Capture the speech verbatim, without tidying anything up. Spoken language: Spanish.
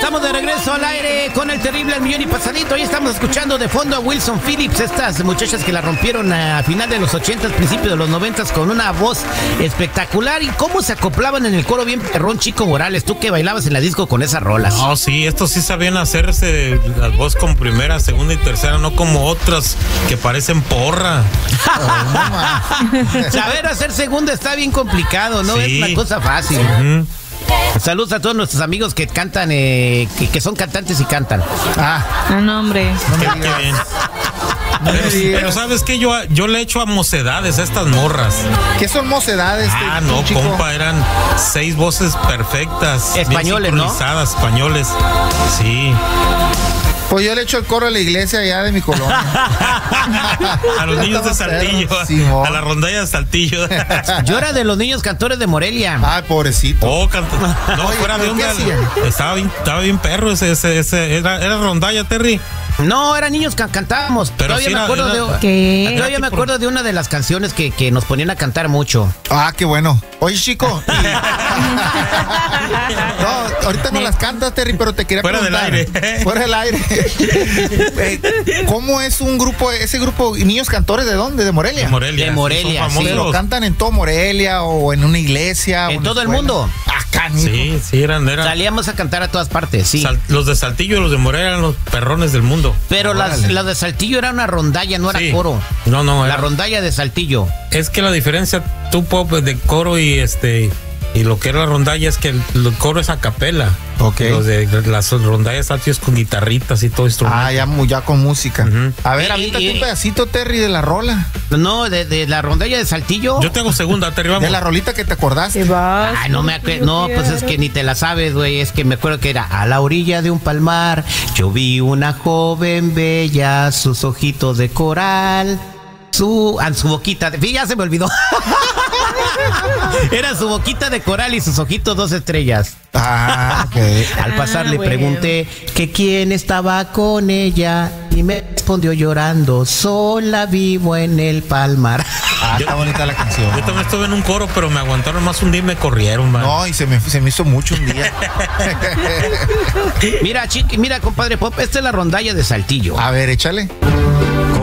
Estamos de regreso al aire con el terrible al millón y pasadito. Hoy estamos escuchando de fondo a Wilson Phillips, estas muchachas que la rompieron a final de los ochentas, principio de los noventas, con una voz espectacular. Y cómo se acoplaban en el coro bien perrón, Chico Morales, tú que bailabas en la disco con esas rolas. No, sí, estos sí sabían hacerse las voz con primera, segunda y tercera, no como otras que parecen porra. Saber hacer segunda está bien complicado, no Sí. es una cosa fácil. Uh-huh. Saludos a todos nuestros amigos que cantan, eh, que, que son cantantes y cantan. Ah, Ah, no, hombre. no me Qué, qué digas. bien. No me Pero, digas. pero ¿sabes qué? Yo, yo le echo a mocedades a estas morras. ¿Qué son mocedades? Ah, este, no, chico? compa, eran seis voces perfectas. bien Españoles, ¿no? sincronizadas, españoles. Sí. Pues yo le echo el coro a la iglesia allá de mi colonia. A los niños de Saltillo. Simón. A la rondalla de Saltillo. Yo era de los niños cantores de Morelia. Ay, pobrecito. Oh, canta. No, Oye, fuera de ¿pero qué onda. hacían? Estaba bien, estaba bien perro ese, ese, ese. Era, era rondalla, Terry. No, eran niños que cantábamos. Pero Todavía sí me era- acuerdo era- de. ¿Qué? Todavía me acuerdo de una de las canciones que, que nos ponían a cantar mucho. Ah, qué bueno. Oye, chico. y- No, ahorita no las cantas, Terry, pero te quería Fuera del preguntar. aire. Fuera del aire. Eh, ¿Cómo es un grupo, ese grupo, niños cantores de dónde? ¿De Morelia? De Morelia. De Morelia, Son sí. famosos. Pero cantan en todo Morelia o en una iglesia. o En una todo el escuela. mundo. Acá, mijo. Sí, sí, eran. eran Salíamos a cantar a todas partes, sí. Sal- los de Saltillo y los de Morelia eran los perrones del mundo. Pero las, Órale. las de Saltillo era una rondalla, no era Sí. coro. No, no, La era- rondalla de Saltillo. es que la diferencia, tú pop de coro y este. Y lo que era la rondalla es que el, el coro es a capela. Ok. Los de las rondallas Saltillo es con guitarritas y todo instrumento. Ah, ya, mu- ya con música. Ujú. A ver, Y- avítate y- un pedacito, Terry, de la rola. No, de, de la rondalla de Saltillo. Yo te hago segunda, Terry, vamos. De la rolita que te acordaste. Te vas. Ay, no me acuerdo. No, pues es que ni te la sabes, güey. Es que me acuerdo que era a la orilla de un palmar. Yo vi una joven bella, sus ojitos de coral. Su, ah, su boquita de. Ya se me olvidó. Era su boquita de coral y sus ojitos dos estrellas. Ah, ok. Al pasar Ah, le bueno. pregunté que quién estaba con ella y me respondió llorando, sola vivo en el palmar. Ah, está bonita la canción. Yo también estuve en un coro, pero me aguantaron más un día y me corrieron, man. No, y se me, se me hizo mucho un día. Mira, chiqui, mira, compadre Pop, esta es la rondalla de Saltillo. A ver, échale.